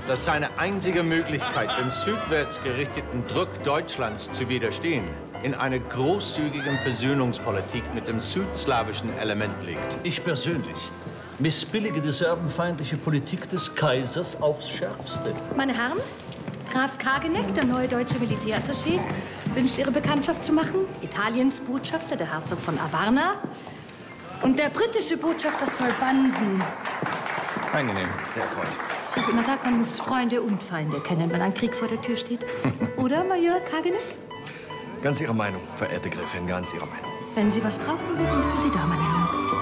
dass seine einzige Möglichkeit, dem südwärts gerichteten Druck Deutschlands zu widerstehen, in einer großzügigen Versöhnungspolitik mit dem südslawischen Element liegt. Ich persönlich missbillige die serbenfeindliche Politik des Kaisers aufs Schärfste. Meine Herren, Graf Kageneck, der neue deutsche Militärattaché, wünscht Ihre Bekanntschaft zu machen. Italiens Botschafter, der Herzog von Avarna. Und der britische Botschafter Solbansen. Angenehm, sehr erfreut. Ich immer sage, man muss Freunde und Feinde kennen, wenn ein Krieg vor der Tür steht. Oder, Major Kageneck? Ganz Ihre Meinung, verehrte Gräfin, ganz Ihre Meinung. Wenn Sie was brauchen, wir sind für Sie da, meine Herren.